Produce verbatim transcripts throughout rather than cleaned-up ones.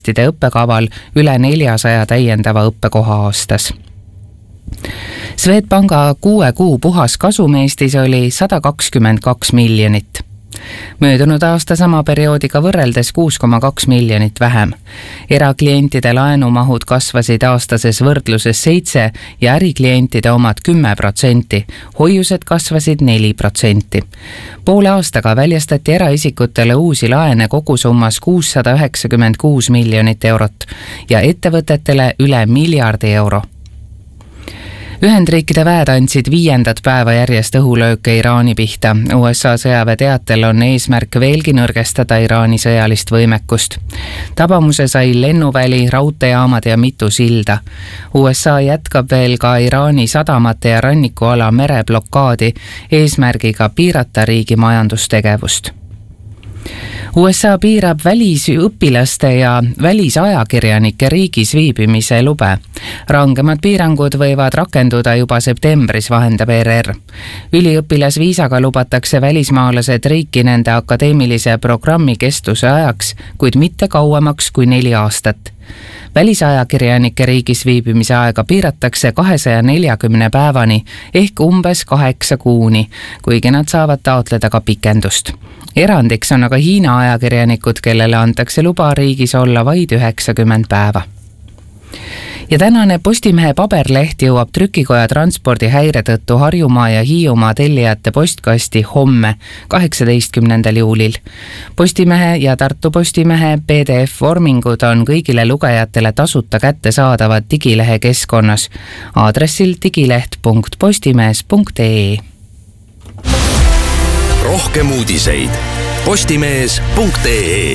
õppekaval üle neljasaja täiendava õppekoha aastas. Swedbanka kuue kuu puhas kasum Eestis oli sada kakskümmend kaks miljonit. Möödunud aasta sama perioodiga võrreldes kuus koma kaks miljonit vähem. Eraklientide laenumahud kasvasid aastases võrdluses seitse ja äriklientide omad kümme protsenti, hoiused kasvasid neli protsenti. Poole aastaga väljastati eraisikutele uusi laene kogusummas kuussada üheksakümmend kuus miljonit eurot ja ettevõtetele üle miljardi euro. Ühendriikide väed andsid viiendat päeva järjest õhulööke Iraani pihta. U S A sõjaväe teatel on eesmärk veelgi nõrgestada Iraani sõjalist võimekust. Tabamuse sai lennuväli, raudteejaamad ja mitu silda. U S A jätkab veel ka Iraani sadamate ja rannikuala mereblokaadi eesmärgiga piirata riigi majandustegevust. U S A piirab välisõpilaste ja välisajakirjanike riigis viibimise lube. Rangemad piirangud võivad rakenduda juba septembris, vahendab E R R. Üliõpilasviisaga lubatakse välismaalased riiki nende akadeemilise programmi kestuse ajaks, kuid mitte kauemaks kui neli aastat. Välisajakirjanike riigis viibimise aega piiratakse kahesaja neljakümne päevani ehk umbes kaheksa kuuni, kuigi nad saavad taotleda ka pikendust. Erandiks on aga Hiina ajakirjanikud, kellele antakse luba riigis olla vaid üheksakümmend päeva. Ja tänane Postimehe paberleht jõuab trükikoja transpordihäire tõttu Harjumaa ja Hiiumaa tellijate postkasti homme, kaheksateistkümnendal juulil. Postimehe ja Tartu Postimehe P D F-vormingud on kõigile lugejatele tasuta kättesaadavad digilehe keskkonnas aadressil digileht punkt postimees punkt ee. Rohkem uudiseid postimees punkt ee.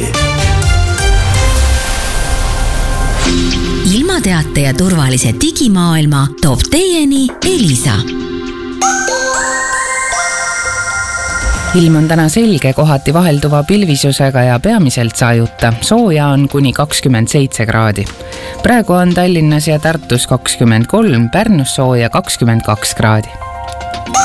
Ilmateate ja turvalise digimaailma toob teieni Elisa. Ilm on täna selge, kohati vahelduva pilvisusega ja peamiselt sajuta. Sooja on kuni kakskümmend seitse kraadi. Praegu on Tallinnas ja Tartus kakskümmend kolm, Pärnus sooja kakskümmend kaks kraadi.